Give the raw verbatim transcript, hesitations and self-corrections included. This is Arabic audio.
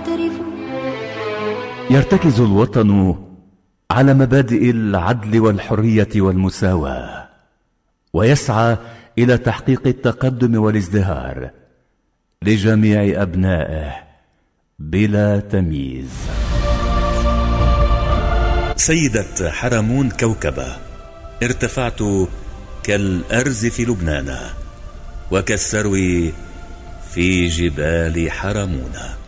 أعترف. يرتكز الوطن على مبادئ العدل والحرية والمساواة، ويسعى إلى تحقيق التقدم والازدهار لجميع أبنائه بلا تمييز. سيدة حرمون كوكبة، ارتفعت كالأرز في لبنان وكالسرو في جبال حرمون.